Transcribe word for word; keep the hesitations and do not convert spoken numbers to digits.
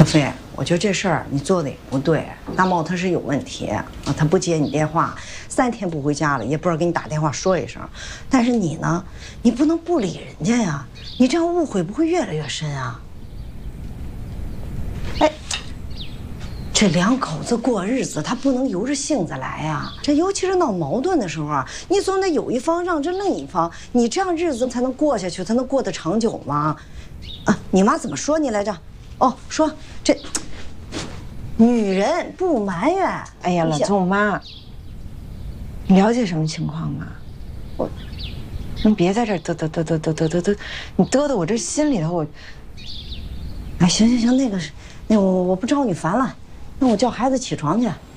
小飞，我觉得这事儿你做的也不对。大茂他是有问题啊，他不接你电话，三天不回家了，也不知道给你打电话说一声。但是你呢，你不能不理人家呀，你这样误会不会越来越深啊？哎，这两口子过日子，他不能由着性子来呀。这尤其是闹矛盾的时候啊，你总得有一方让着另一方，你这样日子才能过下去，才能过得长久吗？啊，你妈怎么说你来着？哦，说这女人不埋怨。 哎呀，老宗妈，你了解什么情况吗？我，你别在这儿嘚嘚嘚嘚嘚嘚嘚嘚，你嘚的我这心里头我…… 哎，行行行，那个是，那我我不招你烦了，那我叫孩子起床去。